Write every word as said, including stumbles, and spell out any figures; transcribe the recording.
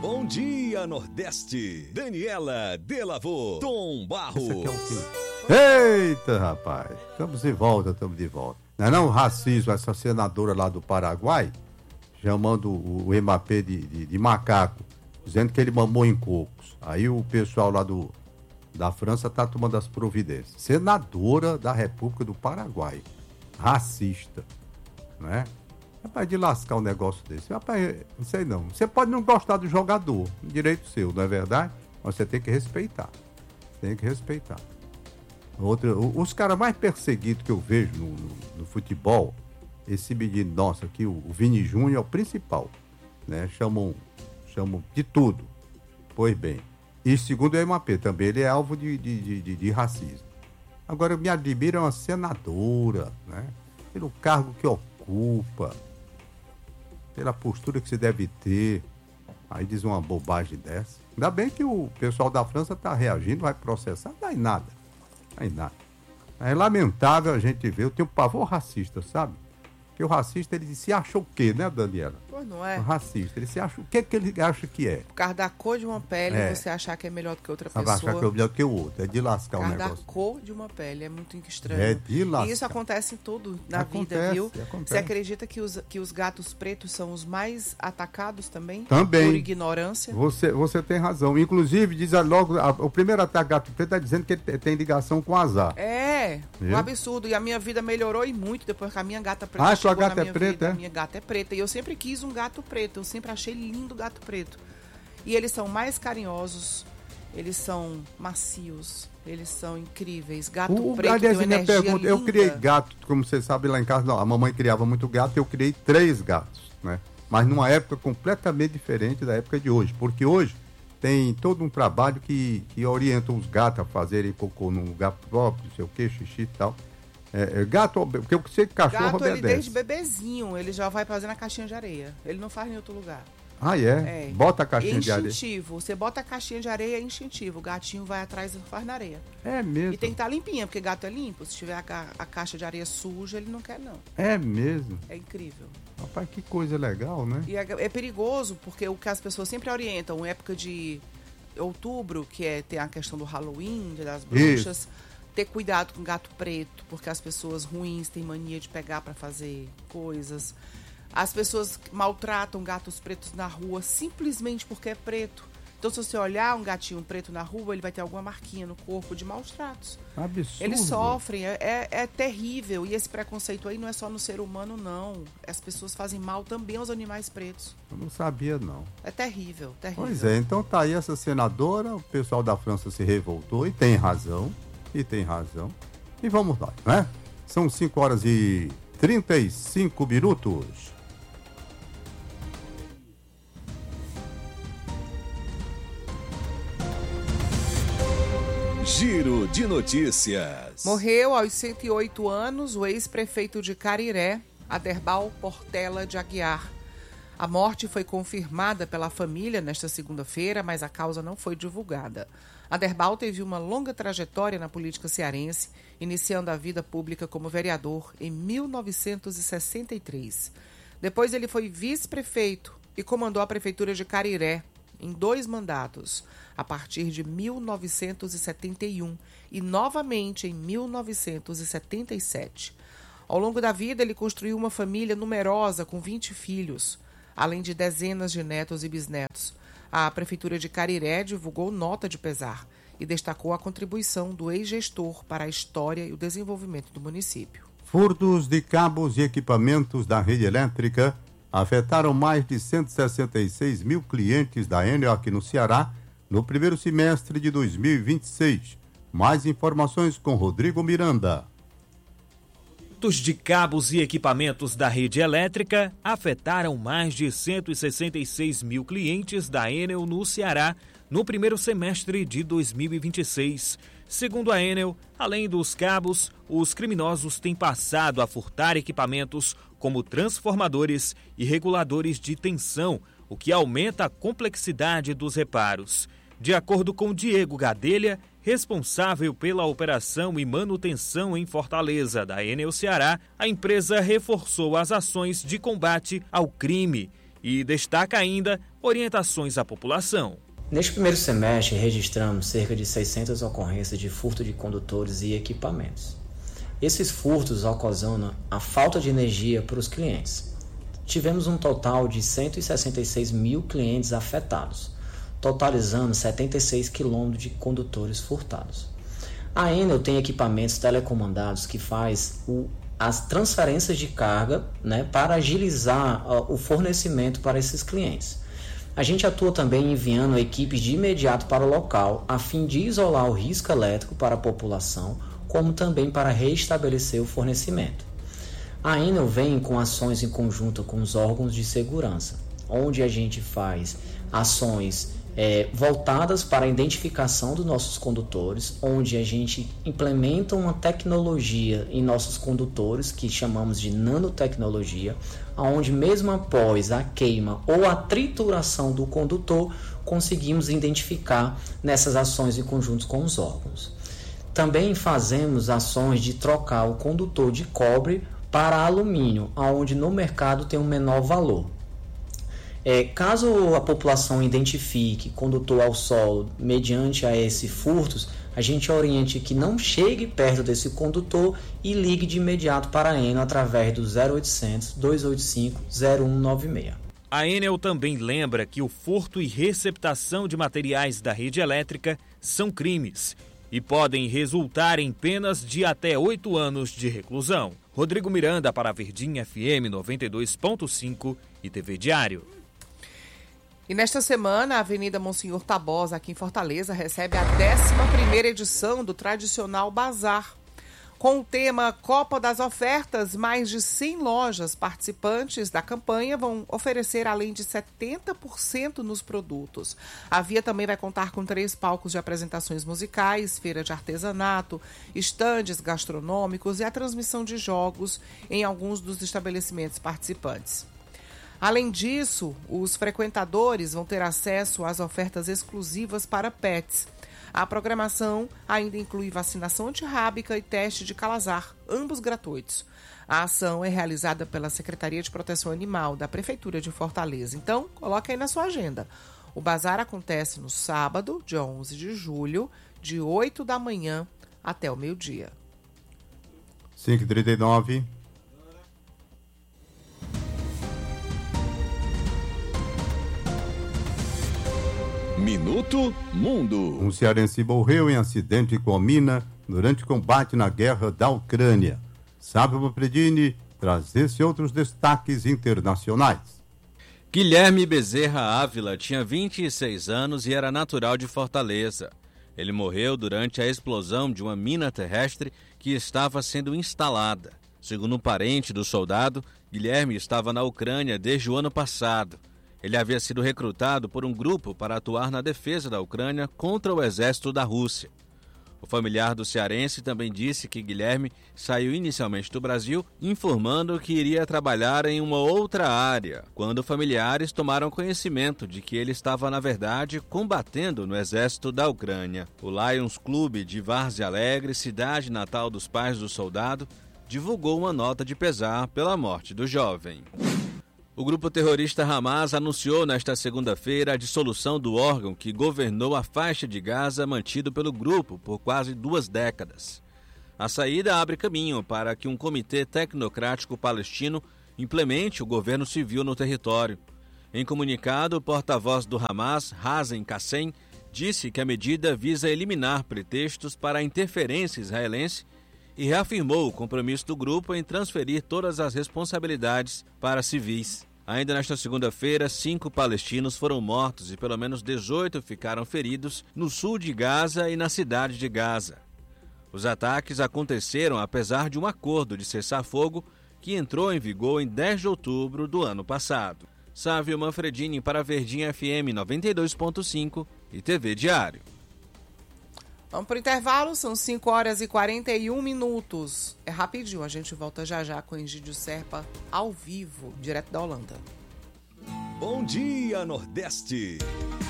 Bom dia, Nordeste. Daniela Delavô, Tom Barros. Esse aqui é o quê? Eita, rapaz. Estamos de volta, estamos de volta. Não é não, racismo, essa senadora lá do Paraguai, chamando o, o M A P de, de, de macaco, dizendo que ele mamou em cocos. Aí o pessoal lá do, da França tá tomando as providências. Senadora da República do Paraguai. Racista. Né? Rapaz, de lascar um negócio desse. Rapaz, não sei não. Você pode não gostar do jogador, direito seu, não é verdade? Mas você tem que respeitar. Tem que respeitar. Outra, os caras mais perseguidos que eu vejo no, no, no futebol, esse menino nosso aqui, o, o Vini Júnior, é o principal. Né? Chamam, chamam de tudo. Pois bem. E segundo o M A P, também ele é alvo de, de, de, de, de racismo. Agora, me admira uma senadora, né? Pelo cargo que ocupa, pela postura que você deve ter. Aí diz uma bobagem dessa. Ainda bem que o pessoal da França está reagindo, vai processar, não dá em nada. Não dá em nada. É lamentável a gente ver, eu tenho um pavor racista, sabe? Porque o racista, ele se acha o quê, né, Daniela? Pois não é. O racista, ele se acha o que que ele acha que é? Por causa da cor de uma pele, É. você achar que é melhor do que outra Sabe, pessoa. achar que é melhor que o outro, é de lascar Por o causa da negócio. cor de uma pele, é muito estranho. É de lascar. E isso acontece em tudo na Acontece, vida, viu? acontece. Você acredita que os, que os gatos pretos são os mais atacados também? Também. Por ignorância? Você, você tem razão. Inclusive, diz logo, a, o primeiro ataque gato preto está dizendo que ele tem ligação com azar. É, Viu? um absurdo. E a minha vida melhorou e muito depois que a minha gata preta Ah, chegou sua gata na é minha preta, vida. é? A minha gata é preta. E eu sempre quis um gato preto. Eu sempre achei lindo o gato preto. E eles são mais carinhosos, eles são macios, eles são incríveis. Gato O, preto aliás, tem uma minha energia pergunta, eu linda. criei gato, como você sabe lá em casa, não, a mamãe criava muito gato, eu criei três gatos, né? Mas numa época completamente diferente da época de hoje, porque hoje tem todo um trabalho que, que orienta os gatos a fazerem cocô num lugar próprio, não sei o que, xixi e tal. É, é, gato, porque eu sei que cachorro Gato, ele obedece. desde bebezinho, ele já vai fazer na caixinha de areia. Ele não faz em outro lugar. Ah, é? É. Bota a caixinha de areia. Instintivo. Você bota a caixinha de areia, é instintivo. O gatinho vai atrás e faz na areia. É mesmo. E tem que estar limpinha, porque gato é limpo. Se tiver a, ca- a caixa de areia suja, ele não quer, não. É mesmo. É incrível. Rapaz, que coisa legal, né? E é, é perigoso, porque o que as pessoas sempre orientam, época de outubro, que é ter a questão do Halloween, Dia das Bruxas, ter cuidado com gato preto, porque as pessoas ruins têm mania de pegar para fazer coisas. As pessoas maltratam gatos pretos na rua simplesmente porque é preto. Então, se você olhar um gatinho preto na rua, ele vai ter alguma marquinha no corpo de maus tratos. Absurdo. Eles sofrem, é, é, é terrível. E esse preconceito aí não é só no ser humano, não. As pessoas fazem mal também aos animais pretos. Eu não sabia, não. É terrível, terrível. Pois é, então tá aí essa senadora, o pessoal da França se revoltou e tem razão, e tem razão. E vamos lá, né? São cinco horas e trinta e cinco minutos. Giro de notícias. Morreu aos cento e oito anos o ex-prefeito de Cariré, Aderbal Portela de Aguiar. A morte foi confirmada pela família nesta segunda-feira, mas a causa não foi divulgada. Aderbal teve uma longa trajetória na política cearense, iniciando a vida pública como vereador em mil novecentos e sessenta e três. Depois ele foi vice-prefeito e comandou a prefeitura de Cariré em dois mandatos, a partir de mil novecentos e setenta e um e novamente em mil novecentos e setenta e sete. Ao longo da vida, ele construiu uma família numerosa com vinte filhos, além de dezenas de netos e bisnetos. A Prefeitura de Cariré divulgou nota de pesar e destacou a contribuição do ex-gestor para a história e o desenvolvimento do município. Furtos de cabos e equipamentos da rede elétrica afetaram mais de cento e sessenta e seis mil clientes da Enel aqui no Ceará no primeiro semestre de dois mil e vinte e seis. Mais informações com Rodrigo Miranda. Furtos de cabos e equipamentos da rede elétrica afetaram mais de cento e sessenta e seis mil clientes da Enel no Ceará no primeiro semestre de dois mil e vinte e seis. Segundo a Enel, além dos cabos, os criminosos têm passado a furtar equipamentos como transformadores e reguladores de tensão, o que aumenta a complexidade dos reparos. De acordo com Diego Gadelha, responsável pela operação e manutenção em Fortaleza da Enel Ceará, a empresa reforçou as ações de combate ao crime e destaca ainda orientações à população. Neste primeiro semestre, registramos cerca de seiscentas ocorrências de furto de condutores e equipamentos. Esses furtos ocasionam a falta de energia para os clientes. Tivemos um total de cento e sessenta e seis mil clientes afetados, totalizando setenta e seis quilômetros de condutores furtados. A Enel tem equipamentos telecomandados que faz o, as transferências de carga, né, para agilizar uh, o fornecimento para esses clientes. A gente atua também enviando equipes de imediato para o local, a fim de isolar o risco elétrico para a população, como também para restabelecer o fornecimento. A Enel vem com ações em conjunto com os órgãos de segurança, onde a gente faz ações É, voltadas para a identificação dos nossos condutores, onde a gente implementa uma tecnologia em nossos condutores que chamamos de nanotecnologia, onde mesmo após a queima ou a trituração do condutor, conseguimos identificar nessas ações em conjunto com os órgãos. Também fazemos ações de trocar o condutor de cobre para alumínio, onde no mercado tem um menor valor. É, caso a população identifique condutor ao solo mediante a esses furtos, a gente oriente que não chegue perto desse condutor e ligue de imediato para a Enel através do zero oitocentos, dois oito cinco, zero um nove seis. A Enel também lembra que o furto e receptação de materiais da rede elétrica são crimes e podem resultar em penas de até oito anos de reclusão. Rodrigo Miranda para a Verdinha F M noventa e dois ponto cinco e T V Diário. E nesta semana, a Avenida Monsenhor Tabosa, aqui em Fortaleza, recebe a décima primeira edição do tradicional Bazar. Com o tema Copa das Ofertas, mais de cem lojas participantes da campanha vão oferecer além de setenta por cento nos produtos. A via também vai contar com três palcos de apresentações musicais, feira de artesanato, estandes gastronômicos e a transmissão de jogos em alguns dos estabelecimentos participantes. Além disso, os frequentadores vão ter acesso às ofertas exclusivas para pets. A programação ainda inclui vacinação antirrábica e teste de calazar, ambos gratuitos. A ação é realizada pela Secretaria de Proteção Animal da Prefeitura de Fortaleza. Então, coloque aí na sua agenda. O bazar acontece no sábado, dia onze de julho, de oito da manhã até o meio-dia. cinco e trinta e nove. Minuto Mundo. Um cearense morreu em acidente com mina durante combate na guerra da Ucrânia. Sábio Manfredini traz esse e outros destaques internacionais. Guilherme Bezerra Ávila tinha vinte e seis anos e era natural de Fortaleza. Ele morreu durante a explosão de uma mina terrestre que estava sendo instalada. Segundo um parente do soldado, Guilherme estava na Ucrânia desde o ano passado. Ele havia sido recrutado por um grupo para atuar na defesa da Ucrânia contra o exército da Rússia. O familiar do cearense também disse que Guilherme saiu inicialmente do Brasil, informando que iria trabalhar em uma outra área, quando familiares tomaram conhecimento de que ele estava, na verdade, combatendo no exército da Ucrânia. O Lions Clube de Várzea Alegre, cidade natal dos pais do soldado, divulgou uma nota de pesar pela morte do jovem. O grupo terrorista Hamas anunciou nesta segunda-feira a dissolução do órgão que governou a faixa de Gaza mantido pelo grupo por quase duas décadas. A saída abre caminho para que um comitê tecnocrático palestino implemente o governo civil no território. Em comunicado, o porta-voz do Hamas, Hazen Kassem, disse que a medida visa eliminar pretextos para a interferência israelense e reafirmou o compromisso do grupo em transferir todas as responsabilidades para civis. Ainda nesta segunda-feira, cinco palestinos foram mortos e pelo menos dezoito ficaram feridos no sul de Gaza e na cidade de Gaza. Os ataques aconteceram apesar de um acordo de cessar-fogo que entrou em vigor em dez de outubro do ano passado. Sávio Manfredini para a Verdinha F M noventa e dois ponto cinco e T V Diário. Vamos para o intervalo, são cinco horas e quarenta e um minutos. É rapidinho, a gente volta já já com o Egídio Serpa ao vivo, direto da Holanda. Bom dia, Nordeste.